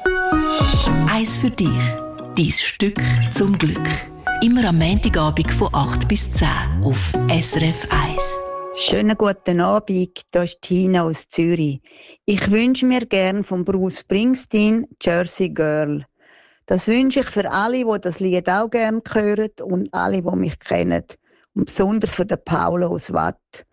Eins für dich. Dein Stück zum Glück. Immer am Montagabend von 8 bis 10 auf SRF 1. Schönen guten Abend, hier ist Tina aus Zürich. Ich wünsche mir gern von Bruce Springsteen «Jersey Girl». Das wünsche ich für alle, die das Lied auch gerne hören und alle, die mich kennen. Und besonders für den Paolo aus Watt.